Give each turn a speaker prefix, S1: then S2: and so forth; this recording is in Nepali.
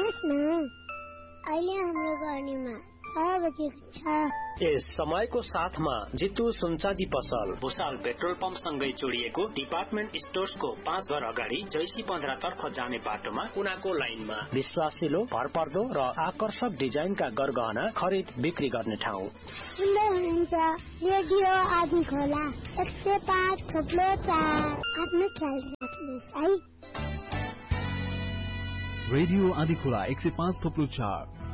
S1: आउनुहोस् न, अहिले हाम्रो गर्नेमा 6 बजेको छ।
S2: यस समयको साथमा जितु सुनचाँदी पसल, भुसाल पेट्रोल पम्प सँगै जोडिएको डिपार्टमेन्ट स्टोर्सको 5 घर अगाडि जैसी 15 तर्फ जाने बाटोमा कुनाको लाइनमा विश्वासिलो, भरपर्दो र आकर्षक डिजाइनका गरगहना खरिद बिक्री गर्ने ठाउँ।
S1: सुन्दै हुनुहुन्छ रेडियो आदि खोला 105.4। आफ्नो ख्याल राख्नुहोस् है।
S3: रेडियो आदि खोला 105.4